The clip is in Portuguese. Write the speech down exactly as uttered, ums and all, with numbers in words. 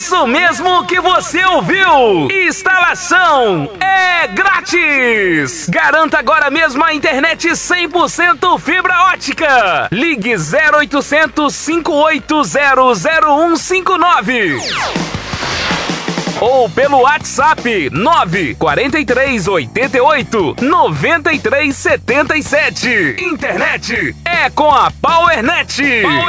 Isso mesmo que você ouviu! Instalação é grátis! Garanta agora mesmo a internet cem por cento fibra ótica. Ligue zero oitocentos, cinco oito zero, zero um cinco nove. Ou pelo WhatsApp nove quatro três oito oito, nove três sete sete. Internet é com a PowerNet.